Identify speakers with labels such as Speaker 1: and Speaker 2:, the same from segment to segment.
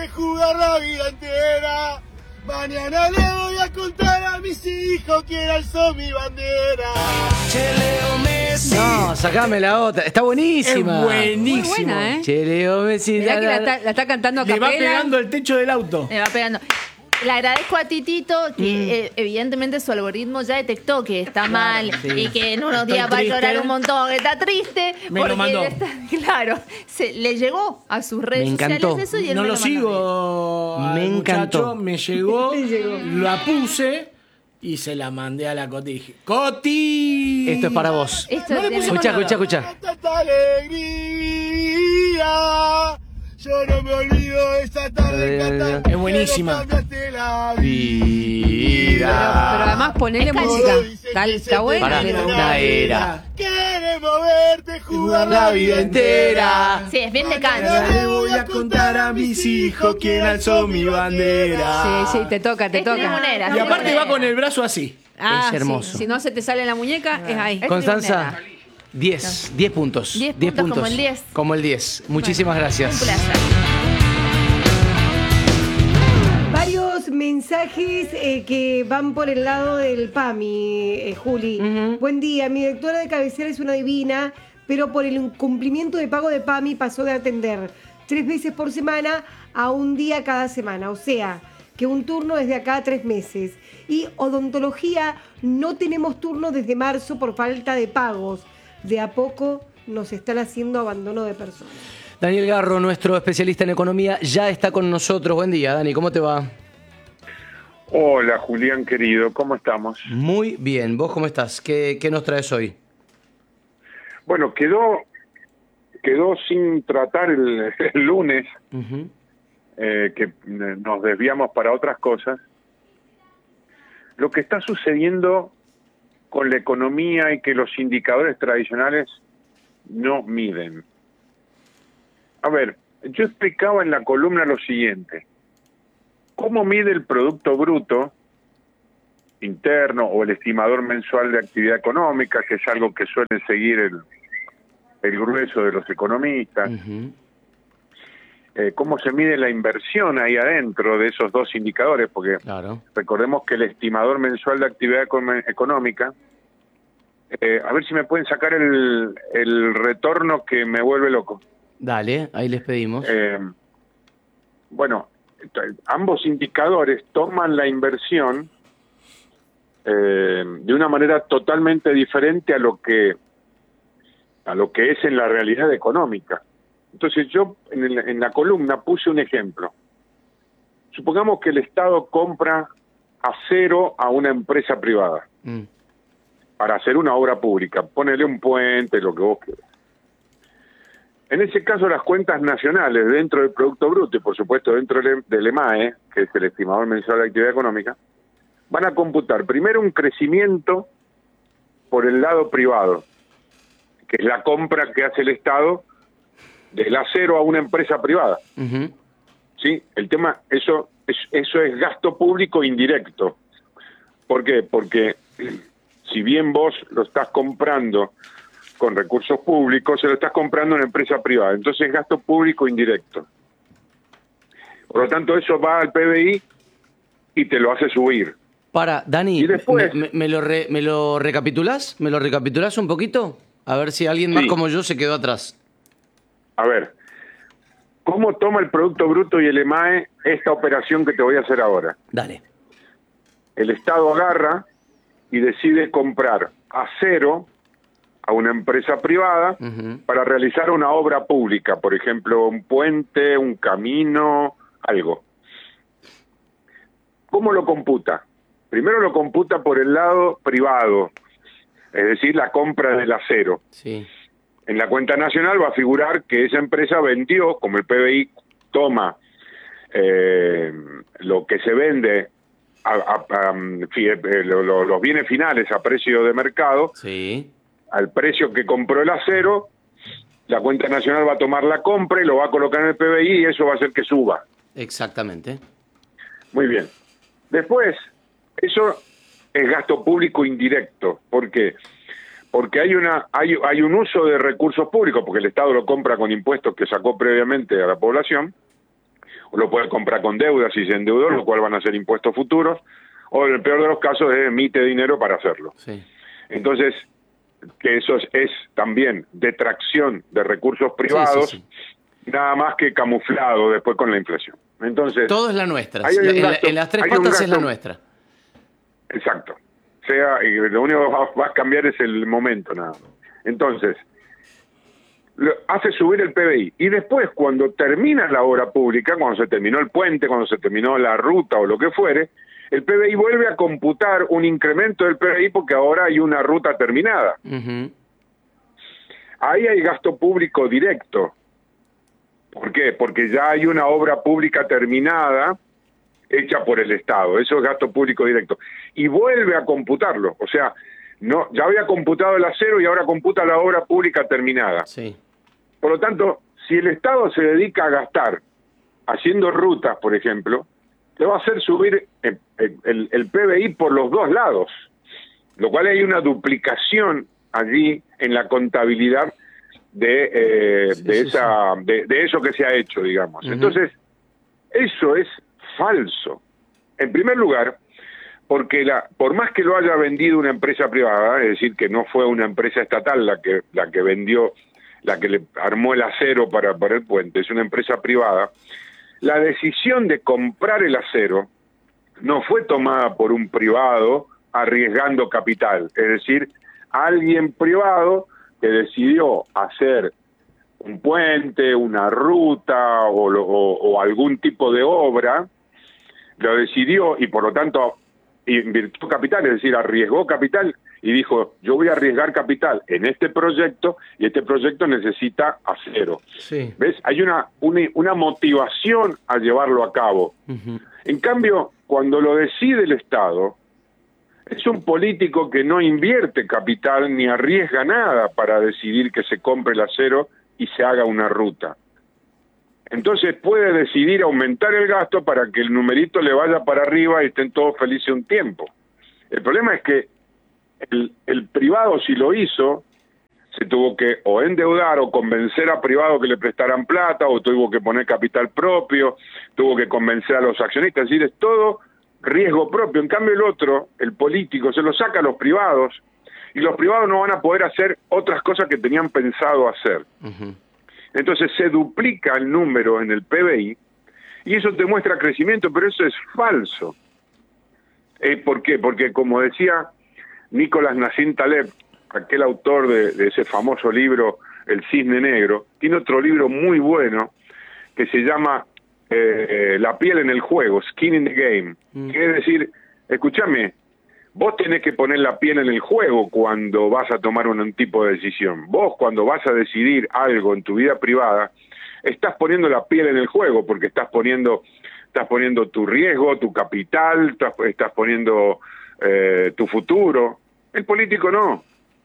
Speaker 1: Jugar la vida entera. Mañana le voy a contar a mis hijos quién alzó mi bandera.
Speaker 2: Che, Leo Messi.
Speaker 3: No, sacame la otra. Está buenísima.
Speaker 2: Es buenísimo.
Speaker 4: Muy buena, ¿eh?
Speaker 3: Che, Leo Messi.
Speaker 4: Mirá que la está cantando a
Speaker 2: Le va
Speaker 4: capela.
Speaker 2: pegando el techo del auto.
Speaker 5: Me va pegando. Le agradezco a Titito que evidentemente su algoritmo ya detectó que está mal y que en unos
Speaker 2: Estoy
Speaker 5: días va a
Speaker 2: triste.
Speaker 5: llorar un montón, que está triste.
Speaker 2: Me lo
Speaker 5: porque
Speaker 2: mandó.
Speaker 5: Claro, le llegó a sus redes
Speaker 3: Me encantó.
Speaker 5: sociales eso y él
Speaker 2: No
Speaker 5: me
Speaker 2: lo
Speaker 5: mandó a mí.
Speaker 2: sigo.
Speaker 3: Me
Speaker 2: al
Speaker 3: encantó.
Speaker 2: muchacho, me llegó, la puse y se la mandé a la Coti. Dije, ¡Coti!
Speaker 3: Esto es para vos.
Speaker 5: Esto
Speaker 2: No le
Speaker 5: tiene-
Speaker 2: puse
Speaker 3: Escuchá,
Speaker 2: nada.
Speaker 3: escuchá.
Speaker 1: Tanta alegría. Yo no me olvido de esa tarde cantando.
Speaker 2: Es buenísima.
Speaker 1: Pero cambiaste la
Speaker 4: Pero
Speaker 3: Vida.
Speaker 4: además ponele
Speaker 5: Es
Speaker 4: música.
Speaker 1: Dice
Speaker 4: Está,
Speaker 1: que
Speaker 4: está
Speaker 1: se
Speaker 4: buena.
Speaker 3: Pará,
Speaker 4: pero-
Speaker 3: una era.
Speaker 1: Queremos verte jugar
Speaker 3: La vida entera.
Speaker 5: Sí, es bien de
Speaker 2: Ahora
Speaker 5: cancha.
Speaker 2: le voy a contar a mis hijos quién alzó mi bandera.
Speaker 4: Sí, te toca, te
Speaker 5: Es
Speaker 4: toca.
Speaker 5: tribunera.
Speaker 2: Y aparte va con el brazo así.
Speaker 4: Ah,
Speaker 3: Es hermoso.
Speaker 4: sí. Si no se te sale la muñeca, es ahí.
Speaker 5: Es
Speaker 3: Constanza,
Speaker 5: tribunera.
Speaker 3: 10 puntos.
Speaker 5: 10
Speaker 3: 10
Speaker 5: puntos como el 10.
Speaker 3: Como el 10. Muchísimas
Speaker 5: Un
Speaker 3: gracias.
Speaker 5: placer.
Speaker 6: Varios mensajes que van por el lado del PAMI, Juli. Buen día, mi directora de cabecera es una divina, pero por el incumplimiento de pago de PAMI pasó de atender 3 veces por semana a un día cada semana. O sea, que un turno es de acá a 3 meses. Y odontología, no tenemos turno desde marzo por falta de pagos. De a poco nos están haciendo abandono de personas.
Speaker 3: Daniel Garro, nuestro especialista en economía, ya está con nosotros. Buen día, Dani, ¿cómo te va?
Speaker 7: Hola Julián querido, ¿cómo estamos?
Speaker 3: Muy bien. ¿Vos cómo estás? ¿Qué nos traes hoy?
Speaker 7: Bueno, quedó sin tratar el lunes,
Speaker 3: Ujú.
Speaker 7: que nos desviamos para otras cosas, lo que está sucediendo con la economía y que los indicadores tradicionales no miden. A ver, yo explicaba en la columna lo siguiente. ¿Cómo mide el Producto Bruto interno o el estimador mensual de actividad económica, que es algo que suele seguir el grueso de los economistas?
Speaker 3: Ujú.
Speaker 7: ¿Cómo se mide la inversión ahí adentro de esos dos indicadores? Porque
Speaker 3: Claro.
Speaker 7: recordemos que el estimador mensual de actividad económica, a ver si me pueden sacar el retorno que me vuelve loco.
Speaker 3: Dale, ahí les pedimos.
Speaker 7: Bueno, ambos indicadores toman la inversión de una manera totalmente diferente a lo que es en la realidad económica. Entonces yo en la columna puse un ejemplo. Supongamos que el Estado compra acero a una empresa privada
Speaker 3: Mm.
Speaker 7: para hacer una obra pública, ponele un puente, lo que vos quieras. En ese caso, las cuentas nacionales dentro del Producto Bruto y, por supuesto, dentro del EMAE, que es el estimador mensual de actividad económica, van a computar primero un crecimiento por el lado privado, que es la compra que hace el Estado del acero a una empresa privada.
Speaker 3: Ujú.
Speaker 7: ¿Sí? El tema, eso es gasto público indirecto. ¿Por qué? Porque si bien vos lo estás comprando con recursos públicos, se lo estás comprando a una empresa privada. Entonces es gasto público indirecto. Por lo tanto, eso va al PBI y te lo hace subir.
Speaker 3: Para, Dani,
Speaker 7: Y después-
Speaker 3: ¿me lo recapitulás? ¿Me lo recapitulás un poquito? A ver si alguien más
Speaker 7: Sí.
Speaker 3: como yo se quedó atrás.
Speaker 7: A ver, ¿cómo toma el Producto Bruto y el EMAE esta operación que te voy a hacer ahora?
Speaker 3: Dale.
Speaker 7: El Estado agarra y decide comprar acero a una empresa privada
Speaker 3: Ujú.
Speaker 7: para realizar una obra pública, por ejemplo, un puente, un camino, algo. ¿Cómo lo computa? Primero lo computa por el lado privado, es decir, la compra del acero.
Speaker 3: Sí.
Speaker 7: En la cuenta nacional va a figurar que esa empresa vendió, como el PBI toma lo que se vende, los bienes finales a precio de mercado,
Speaker 3: Sí.
Speaker 7: al precio que compró el acero, la cuenta nacional va a tomar la compra y lo va a colocar en el PBI y eso va a hacer que suba.
Speaker 3: Exactamente.
Speaker 7: Muy bien. Después, eso es gasto público indirecto. ¿Por qué? Porque hay un uso de recursos públicos, porque el Estado lo compra con impuestos que sacó previamente a la población, o lo puede comprar con deuda si se endeudó, lo cual van a ser impuestos futuros, o en el peor de los casos emite dinero para hacerlo.
Speaker 3: Sí.
Speaker 7: Entonces, que eso es también detracción de recursos privados,
Speaker 3: Sí.
Speaker 7: nada más que camuflado después con la inflación. Entonces,
Speaker 3: Todo es la nuestra.
Speaker 7: hay un gasto-
Speaker 3: En las tres
Speaker 7: hay un
Speaker 3: patas es la
Speaker 7: gasto-
Speaker 3: nuestra.
Speaker 7: Exacto. Y lo único que va a cambiar es el momento, nada más. Entonces, hace subir el PBI. Y después, cuando termina la obra pública, cuando se terminó el puente, cuando se terminó la ruta o lo que fuere, el PBI vuelve a computar un incremento del PBI porque ahora hay una ruta terminada.
Speaker 3: Ujú.
Speaker 7: Ahí hay gasto público directo. ¿Por qué? Porque ya hay una obra pública terminada hecha por el Estado. Eso es gasto público directo. Y vuelve a computarlo. O sea, no, ya había computado el acero y ahora computa la obra pública terminada.
Speaker 3: Sí.
Speaker 7: Por lo tanto, si el Estado se dedica a gastar haciendo rutas, por ejemplo, te va a hacer subir el PBI por los dos lados, lo cual hay una duplicación allí en la contabilidad de eso que se ha hecho, digamos.
Speaker 3: Ujú.
Speaker 7: Entonces, eso es falso. En primer lugar, porque por más que lo haya vendido una empresa privada, es decir, que no fue una empresa estatal la que vendió, la que le armó el acero para el puente, es una empresa privada, la decisión de comprar el acero no fue tomada por un privado arriesgando capital, es decir, alguien privado que decidió hacer un puente, una ruta o algún tipo de obra, lo decidió y por lo tanto invirtió capital, es decir, arriesgó capital y dijo, yo voy a arriesgar capital en este proyecto y este proyecto necesita acero.
Speaker 3: Sí.
Speaker 7: ¿Ves? Hay una motivación a llevarlo a cabo.
Speaker 3: Ujú.
Speaker 7: En cambio, cuando lo decide el Estado, es un político que no invierte capital ni arriesga nada para decidir que se compre el acero y se haga una ruta. Entonces puede decidir aumentar el gasto para que el numerito le vaya para arriba y estén todos felices un tiempo. El problema es que el privado, si lo hizo, se tuvo que o endeudar o convencer a privado que le prestaran plata, o tuvo que poner capital propio, tuvo que convencer a los accionistas, es decir, es todo riesgo propio. En cambio el otro, el político, se lo saca a los privados, y los privados no van a poder hacer otras cosas que tenían pensado hacer.
Speaker 3: Ujú.
Speaker 7: Entonces se duplica el número en el PBI, y eso te muestra crecimiento, pero eso es falso. ¿Por qué? Porque como decía Nicolás Nassim Taleb, aquel autor de ese famoso libro El Cisne Negro, tiene otro libro muy bueno que se llama La piel en el juego, Skin in the Game, que es decir, escúchame, vos tenés que poner la piel en el juego cuando vas a tomar un tipo de decisión. Vos cuando vas a decidir algo en tu vida privada, estás poniendo la piel en el juego porque estás poniendo tu riesgo, tu capital, estás poniendo tu futuro. El político no.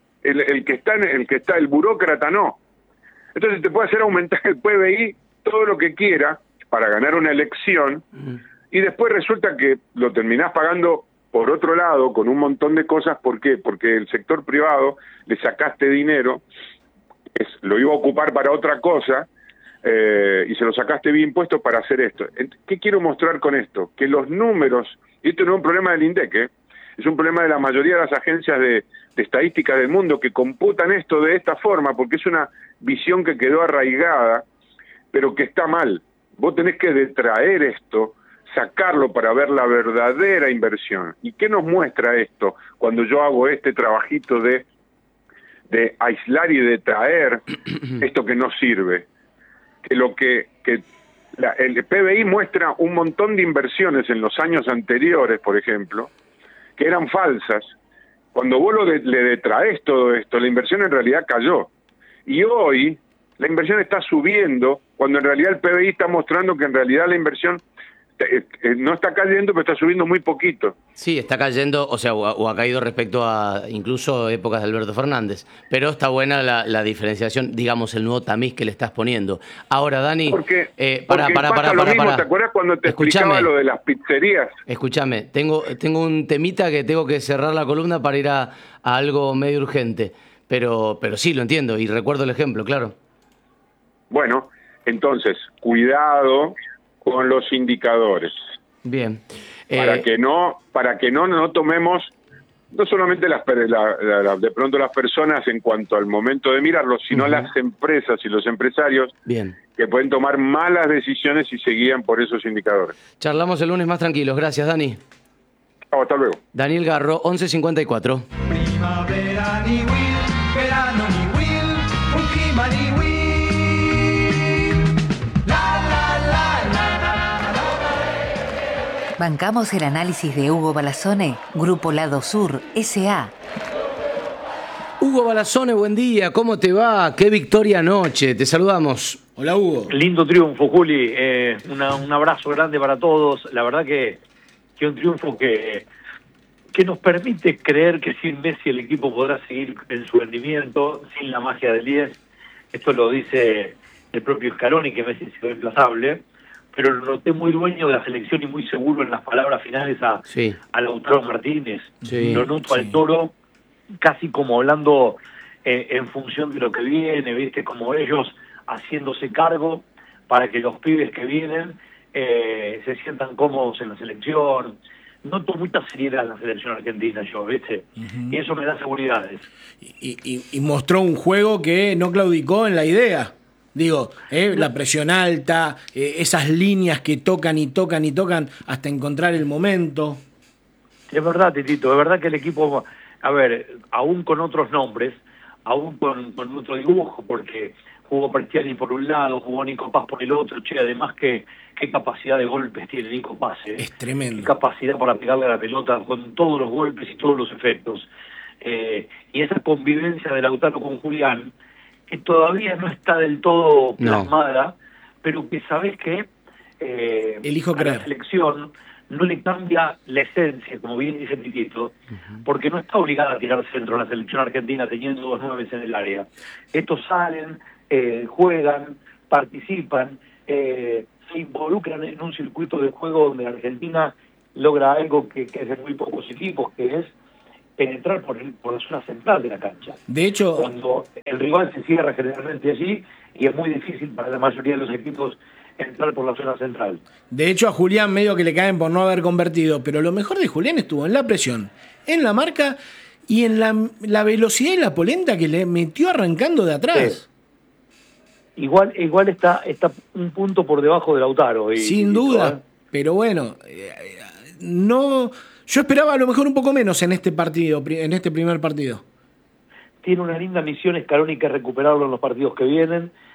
Speaker 7: El burócrata no. Entonces te puede hacer aumentar el PBI todo lo que quiera para ganar una elección y después resulta que lo terminás pagando por otro lado con un montón de cosas. ¿Por qué? Porque el sector privado le sacaste dinero, lo iba a ocupar para otra cosa y se lo sacaste bien impuesto para hacer esto. ¿Qué quiero mostrar con esto? Que los números, y esto no es un problema del INDEC, es un problema de la mayoría de las agencias de estadística del mundo que computan esto de esta forma, porque es una visión que quedó arraigada, pero que está mal. Vos tenés que detraer esto, sacarlo para ver la verdadera inversión. ¿Y qué nos muestra esto cuando yo hago este trabajito de aislar y de traer esto que no sirve? El PBI muestra un montón de inversiones en los años anteriores, por ejemplo, que eran falsas. Cuando vos le detraes todo esto, la inversión en realidad cayó. Y hoy la inversión está subiendo, cuando en realidad el PBI está mostrando que en realidad la inversión no está cayendo, pero está subiendo muy poquito.
Speaker 3: Sí, está cayendo, o sea, o ha caído respecto a incluso épocas de Alberto Fernández. Pero está buena la diferenciación, digamos, el nuevo tamiz que le estás poniendo. Ahora, Dani,
Speaker 7: Porque
Speaker 3: para.
Speaker 7: ¿Te acuerdas cuando te explicaba lo de las pizzerías?
Speaker 3: Escúchame, tengo un temita que tengo que cerrar la columna para ir a algo medio urgente. Pero sí, lo entiendo y recuerdo el ejemplo, claro.
Speaker 7: Bueno, entonces, cuidado con los indicadores.
Speaker 3: Bien.
Speaker 7: Para que no tomemos no solamente de pronto las personas en cuanto al momento de mirarlos, sino las empresas y los empresarios
Speaker 3: Bien.
Speaker 7: que pueden tomar malas decisiones si se guían por esos indicadores.
Speaker 3: Charlamos el lunes más tranquilos. Gracias, Dani.
Speaker 7: Hasta luego.
Speaker 3: Daniel Garro, 11:54.
Speaker 8: Primavera ni Will, verano ni Will, un clima ni Will.
Speaker 9: Bancamos el análisis de Hugo Balazone, Grupo Lado Sur, S.A.
Speaker 3: Hugo Balazone, buen día. ¿Cómo te va? Qué victoria anoche. Te saludamos.
Speaker 2: Hola, Hugo.
Speaker 10: Lindo triunfo, Juli. Un abrazo grande para todos. La verdad que un triunfo que nos permite creer que sin Messi el equipo podrá seguir en su rendimiento, sin la magia del 10. Esto lo dice el propio Scaloni, que Messi es irreemplazable. Pero lo noté muy dueño de la selección y muy seguro en las palabras finales a Lautaro Martínez.
Speaker 3: Sí,
Speaker 10: lo noto al Toro casi como hablando en función de lo que viene, ¿viste? Como ellos haciéndose cargo para que los pibes que vienen se sientan cómodos en la selección. Noto mucha seriedad en la selección argentina yo, ¿viste? Y eso me da seguridades.
Speaker 2: Y mostró un juego que no claudicó en la idea. Digo, la presión alta, esas líneas que tocan y tocan y tocan hasta encontrar el momento.
Speaker 10: Es verdad, Titito, es verdad que el equipo, a ver, aún con otros nombres, aún con otro dibujo, porque jugó Pertiani por un lado, jugó Nico Paz por el otro, además qué capacidad de golpes tiene Nico Paz,
Speaker 2: Es tremendo.
Speaker 10: Qué capacidad para pegarle a la pelota con todos los golpes y todos los efectos. Y esa convivencia de Lautaro con Julián, que todavía no está del todo plasmada, pero que sabes que
Speaker 2: elijo
Speaker 10: a
Speaker 2: creer.
Speaker 10: la selección no le cambia la esencia, como bien dice Titito, porque no está obligada a tirar centro la selección argentina teniendo 2 9 en el área. Estos salen, juegan, participan, se involucran en un circuito de juego donde Argentina logra algo que es de muy pocos equipos, que es penetrar por la zona central de la cancha.
Speaker 2: De hecho,
Speaker 10: cuando el rival se cierra generalmente allí, y es muy difícil para la mayoría de los equipos entrar por la zona central.
Speaker 2: De hecho, a Julián medio que le caen por no haber convertido, pero lo mejor de Julián estuvo en la presión, en la marca y en la velocidad y la polenta que le metió arrancando de atrás.
Speaker 10: Sí. Igual está un punto por debajo de Lautaro.
Speaker 2: Sin duda, pero bueno, no... Yo esperaba a lo mejor un poco menos en este partido, en este primer partido.
Speaker 10: Tiene una linda misión Scaloni, que recuperarlo en los partidos que vienen.